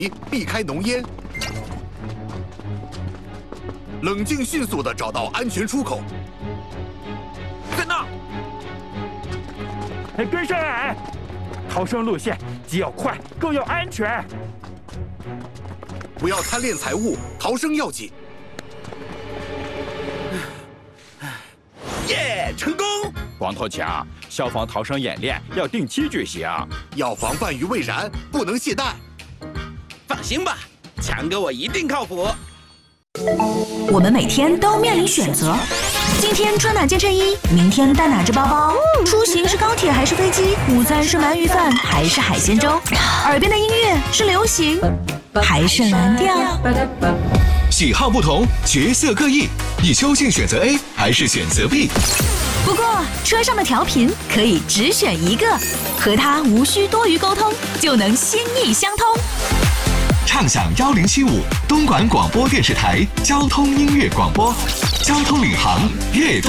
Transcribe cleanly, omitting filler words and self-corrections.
避开浓烟，冷静迅速地找到安全出口。在那， 跟上来！逃生路线既要快，更要安全。 不要贪恋财物，逃生要紧。 耶，成功！ 光头强，消防逃生演练要定期举行， 要防范于未然，不能懈怠。 放心吧，强哥我一定靠谱。 我们每天都面临选择，今天穿哪件衬衣，明天带哪只包包，出行是高铁还是飞机，午餐是鳗鱼饭还是海鲜粥，耳边的音乐是流行还是蓝调。 喜好不同，角色各异，你究竟选择 A 还是选择 B？ 不过车上的调频可以只选一个，和它无需多余沟通，就能心意相通。 畅享1075东莞广播电视台交通音乐广播，交通领航，悦动。